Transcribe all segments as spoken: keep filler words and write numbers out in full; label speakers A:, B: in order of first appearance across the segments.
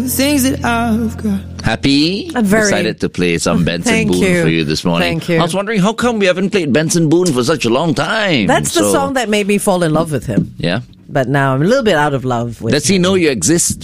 A: Things that I've got.
B: Happy?
C: I'm very-
B: Decided to play some Benson
C: Thank
B: Boone
C: you.
B: for you this morning.
C: Thank you.
B: I was wondering how come we haven't played Benson Boone for such a long time.
C: That's the
B: So-
C: song that made me fall in love with him.
B: Yeah.
C: But now I'm a little bit out of love with
B: Does
C: him.
B: he know you exist?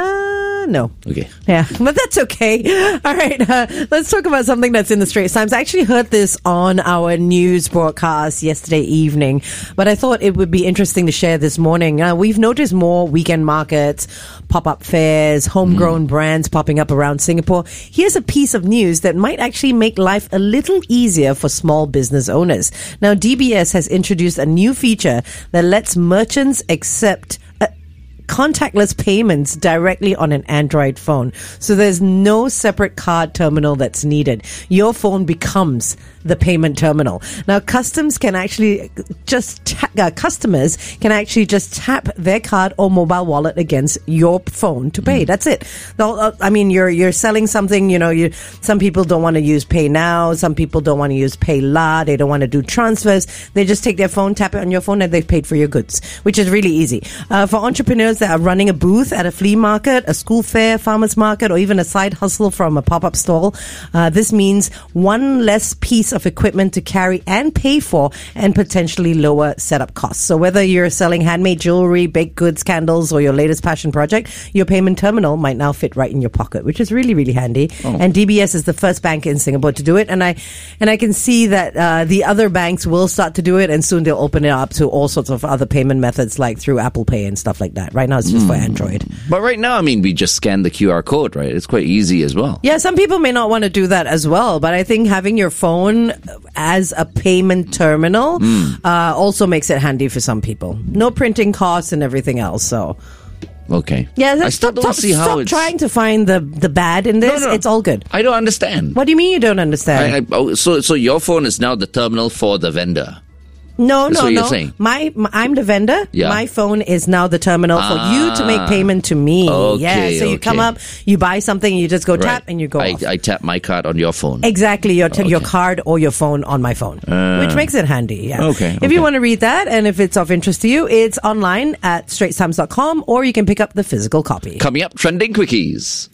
C: Uh, no.
B: Okay.
C: Yeah, but that's okay. All right, uh, let's talk about something that's in the Straits Times. I actually heard this on our news broadcast yesterday evening, but I thought it would be interesting to share this morning. Uh, we've noticed more weekend markets, pop-up fairs, homegrown mm. brands popping up around Singapore. Here's a piece of news that might actually make life a little easier for small business owners. Now, D B S has introduced a new feature that lets merchants accept uh, contactless payments directly on an Android phone. So there's no separate card terminal that's needed. Your phone becomes the payment terminal. Now, customs can actually just ta- uh, customers can actually just tap their card or mobile wallet against your phone to pay. Mm. That's it. I mean, you're you're selling something. You know, you some people don't want to use Pay Now. Some people don't want to use Pay La. They don't want to do transfers. They just take their phone, tap it on your phone, and they've paid for your goods, which is really easy. Uh, for entrepreneurs that are running a booth at a flea market, a school fair, farmer's market, or even a side hustle from a pop-up stall, uh, this means one less piece of equipment to carry and pay for, and potentially lower setup costs. So whether you're selling handmade jewelry, baked goods, candles, or your latest passion project, your payment terminal might now fit right in your pocket, which is really, really handy. Oh. And D B S is the first bank in Singapore to do it, and I and I can see that uh, the other banks will start to do it, and soon they'll open it up to all sorts of other payment methods, like through Apple Pay and stuff like that. Right now, it's just mm. for Android.
B: But right now, I mean, we just scan the Q R code, right? It's quite easy as well.
C: Yeah, some people may not want to do that as well, but I think having your phone as a payment terminal mm. uh, also makes it handy for some people. No printing costs and everything else, so...
B: Okay.
C: Yeah,
B: I still
C: stop,
B: don't
C: stop,
B: see how
C: stop
B: it's...
C: trying to find the, the bad in this.
B: No, no.
C: It's all good.
B: I don't understand.
C: What do you mean you don't understand?
B: I, I, oh, so, so your phone is now the terminal for the vendor?
C: No,
B: That's
C: no,
B: what
C: no.
B: You're saying.
C: My, my, I'm the vendor.
B: Yeah.
C: My phone is now the terminal
B: ah,
C: for you to make payment to me.
B: Okay,
C: yeah. So you
B: okay.
C: come up, you buy something, you just go
B: right.
C: tap, and you go
B: I,
C: off.
B: I tap my card on your phone.
C: Exactly, your t-
B: okay.
C: your card or your phone on my phone,
B: uh,
C: which makes it handy. Yeah.
B: Okay.
C: If
B: okay.
C: you want to read that, and if it's of interest to you, it's online at straits times dot com, or you can pick up the physical copy.
B: Coming up, trending quickies.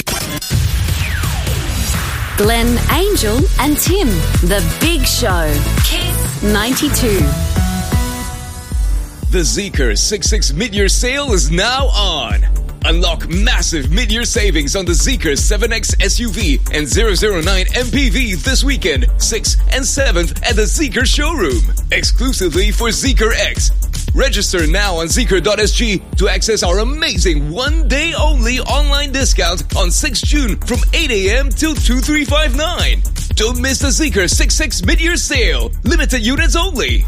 D: Glenn, Angel, and Tim, the Big Show, Kiss ninety-two.
E: The Zeekr sixty-six mid-year sale is now on. Unlock massive mid-year savings on the Zeekr seven X S U V and zero zero nine M P V this weekend, sixth and seventh at the Zeekr showroom, exclusively for Zeekr X. Register now on zeekr dot s g to access our amazing one-day only online discount on sixth of June from eight a.m. till two three five nine. Don't miss the Zeekr sixty-six mid-year sale. Limited units only.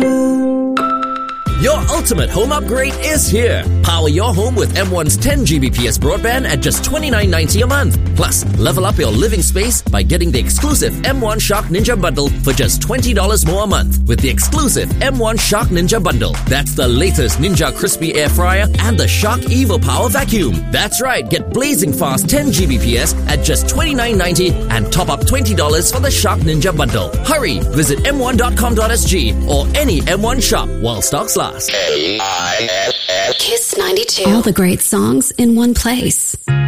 F: Your ultimate home upgrade is here. Power your home with M one's ten G B P S broadband at just twenty-nine ninety a month. Plus, level up your living space by getting the exclusive M one Shark Ninja Bundle for just twenty dollars more a month with the exclusive M one Shark Ninja Bundle. That's the latest Ninja Crispy Air Fryer and the Shark Evo Power Vacuum. That's right, get blazing fast ten G B P S at just twenty-nine ninety and top up twenty dollars for the Shark Ninja Bundle. Hurry, visit m one dot com dot s g or any M one shop while stocks last.
D: Kiss ninety-two. All the great songs in one place.